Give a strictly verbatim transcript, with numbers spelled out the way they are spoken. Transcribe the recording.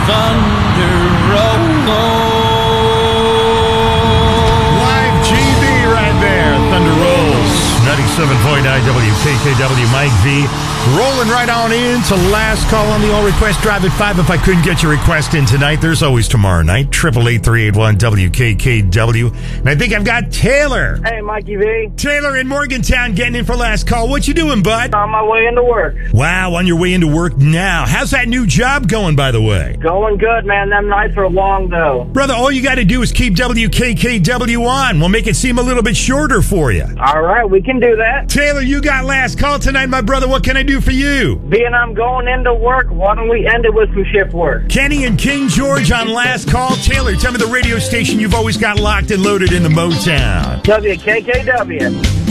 Thunder Rolls. Live G B right there. Thunder Rolls. ninety-seven point nine W K K W. Mike V. Rolling right on in to last call on the all request drive at five. If I couldn't get your request in tonight, there's always tomorrow night. Triple eight three eight one W K K W. And I think I've got Taylor. Hey, Mikey V. Taylor in Morgantown getting in for last call. What you doing, bud? On my way into work. Wow, on your way into work now. How's that new job going, by the way? Going good, man. Them nights are long, though. Brother, all you got to do is keep W K K W on. We'll make it seem a little bit shorter for you. All right, we can do that. Taylor, you got last call tonight, my brother. What can I do for you? Being I'm going into work, why don't we end it with some shift work? Kenny and King George on last call. Taylor, tell me the radio station you've always got locked and loaded in the Motown. W K K W.